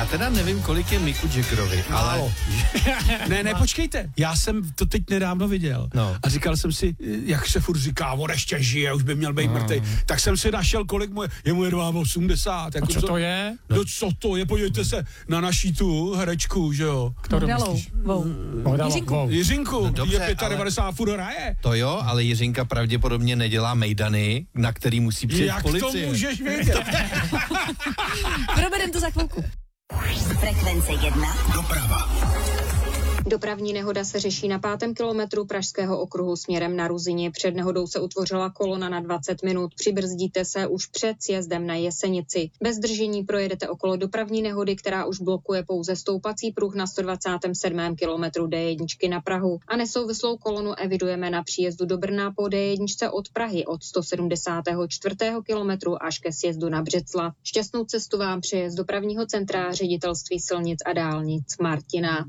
teda nevím, kolik je Miku Jaggerovi, ale... Ne, počkejte, já jsem to teď nedávno viděl a říkal jsem si, jak se furt říká, on ještě žije, už by měl být mrtvej, tak jsem si našel, kolik je mu 82. Jako co to je? No co to je, podívejte se na naší tu herečku, že jo. Jiřinku, no dobře, je 95 furt hraje. To jo, ale Jiřinka pravděpodobně nedělá mejdany, na který musí přijet policie. Jak to můžeš vědět? Proberem to za chvilku. Frekvence 1. Doprava. Dopravní nehoda se řeší na 5. kilometru pražského okruhu směrem na Ruzyni. Před nehodou se utvořila kolona na 20 minut. Přibrzdíte se už před sjezdem na Jesenici. Bez zdržení projedete okolo dopravní nehody, která už blokuje pouze stoupací pruh na 127. kilometru D1 na Prahu. A nesouvislou kolonu evidujeme na příjezdu do Brna po D1 od Prahy od 174. kilometru až ke sjezdu na Břeclav. Šťastnou cestu vám přeje z dopravního centra Ředitelství silnic a dálnic Martina.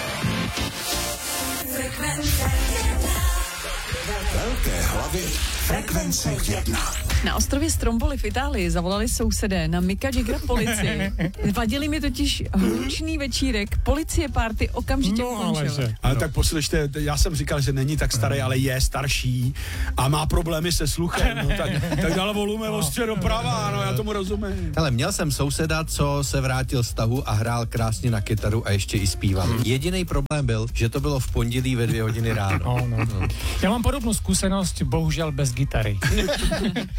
Velké hlavy. Frekvence 1. Na ostrově Stromboli v Itálii zavolali sousedé na Micka Jaggera policii. Vadili mi totiž hlučný večírek. Policie party okamžitě ukončila. Ale tak poslyšte, já jsem říkal, že není tak starý, ale je starší a má problémy se sluchem. No, tak dal volume ostře doprava, no já tomu rozumím. Ale měl jsem souseda, co se vrátil z tahu a hrál krásně na kytaru a ještě i zpíval. Jediný problém byl, že to bylo v pondělí ve 2 hodiny ráno. Já mám podobnou zkušenost, bohužel bez gitary.